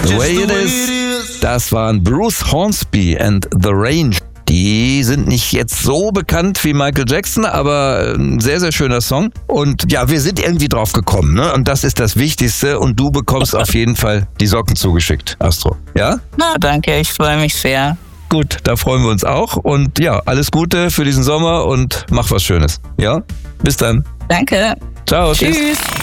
The Way It Is. Das waren Bruce Hornsby and The Range. Die sind nicht jetzt so bekannt wie Michael Jackson, aber ein sehr, sehr schöner Song. Und ja, wir sind irgendwie drauf gekommen, ne? Und das ist das Wichtigste. Und du bekommst auf jeden Fall die Socken zugeschickt, Astro. Ja? Na, danke, ich freue mich sehr. Gut, da freuen wir uns auch. Und ja, alles Gute für diesen Sommer und mach was Schönes. Ja? Bis dann. Danke. Ciao. Tschüss.